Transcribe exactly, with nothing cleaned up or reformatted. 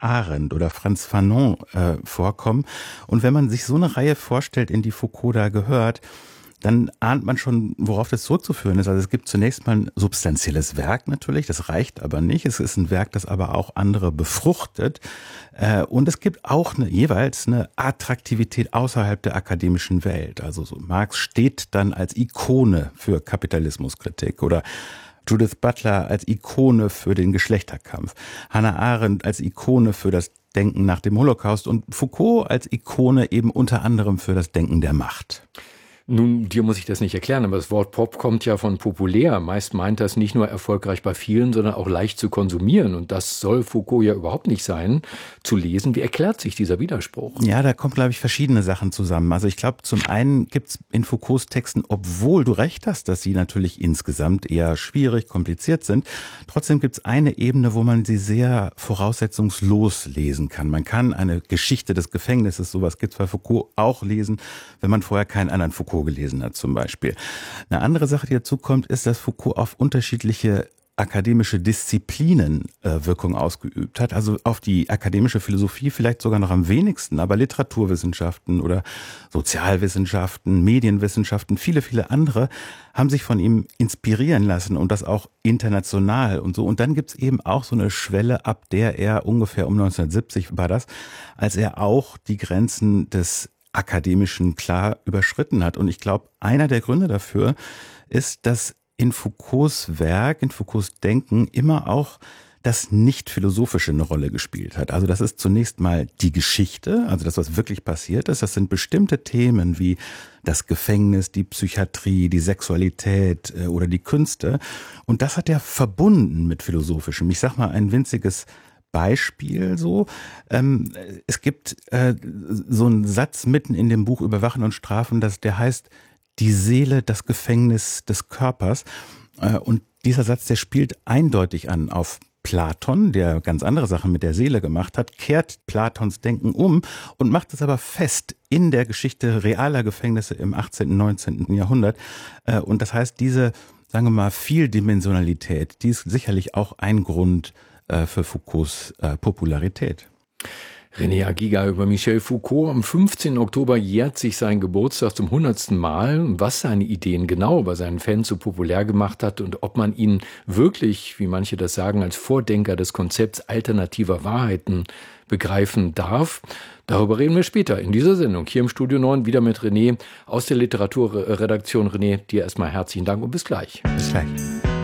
Arendt oder Frantz Fanon äh, vorkommen. Und wenn man sich so eine Reihe vorstellt, in die Foucault da gehört, dann ahnt man schon, worauf das zurückzuführen ist. Also es gibt zunächst mal ein substanzielles Werk natürlich, das reicht aber nicht. Es ist ein Werk, das aber auch andere befruchtet. Und es gibt auch eine, jeweils eine Attraktivität außerhalb der akademischen Welt. Also so Marx steht dann als Ikone für Kapitalismuskritik oder Judith Butler als Ikone für den Geschlechterkampf, Hannah Arendt als Ikone für das Denken nach dem Holocaust und Foucault als Ikone eben unter anderem für das Denken der Macht. Nun, dir muss ich das nicht erklären, aber das Wort Pop kommt ja von populär. Meist meint das nicht nur erfolgreich bei vielen, sondern auch leicht zu konsumieren. Und das soll Foucault ja überhaupt nicht sein, zu lesen. Wie erklärt sich dieser Widerspruch? Ja, da kommt, glaube ich, verschiedene Sachen zusammen. Also ich glaube, zum einen gibt's in Foucaults Texten, obwohl du recht hast, dass sie natürlich insgesamt eher schwierig, kompliziert sind, trotzdem gibt's eine Ebene, wo man sie sehr voraussetzungslos lesen kann. Man kann eine Geschichte des Gefängnisses, sowas gibt's bei Foucault, auch lesen, wenn man vorher keinen anderen Foucault gelesen hat zum Beispiel. Eine andere Sache, die dazu kommt, ist, dass Foucault auf unterschiedliche akademische Disziplinen äh, Wirkung ausgeübt hat. Also auf die akademische Philosophie vielleicht sogar noch am wenigsten, aber Literaturwissenschaften oder Sozialwissenschaften, Medienwissenschaften, viele, viele andere haben sich von ihm inspirieren lassen und das auch international und so. Und dann gibt's eben auch so eine Schwelle, ab der er ungefähr um neunzehnhundertsiebzig war das, als er auch die Grenzen des Akademischen klar überschritten hat. Und ich glaube, einer der Gründe dafür ist, dass in Foucaults Werk, in Foucaults Denken immer auch das Nicht-Philosophische eine Rolle gespielt hat. Also das ist zunächst mal die Geschichte, also das, was wirklich passiert ist. Das sind bestimmte Themen wie das Gefängnis, die Psychiatrie, die Sexualität äh, oder die Künste. Und das hat er verbunden mit Philosophischem. Ich sag mal ein winziges Beispiel so. Ähm, es gibt äh, so einen Satz mitten in dem Buch Überwachen und Strafen, das, der heißt die Seele, das Gefängnis des Körpers. Äh, und dieser Satz, der spielt eindeutig an auf Platon, der ganz andere Sachen mit der Seele gemacht hat, kehrt Platons Denken um und macht es aber fest in der Geschichte realer Gefängnisse im achtzehnten, neunzehnten Jahrhundert. Äh, und das heißt, diese, sagen wir mal, Vieldimensionalität, die ist sicherlich auch ein Grund für Foucaults äh, Popularität. René Agiga über Michel Foucault. Am fünfzehnten Oktober jährt sich sein Geburtstag zum hundertsten Mal. Was seine Ideen genau bei seinen Fans so populär gemacht hat und ob man ihn wirklich, wie manche das sagen, als Vordenker des Konzepts alternativer Wahrheiten begreifen darf. Darüber reden wir später in dieser Sendung. Hier im Studio neun wieder mit René aus der Literaturredaktion. René, dir erstmal herzlichen Dank und bis gleich. Bis gleich.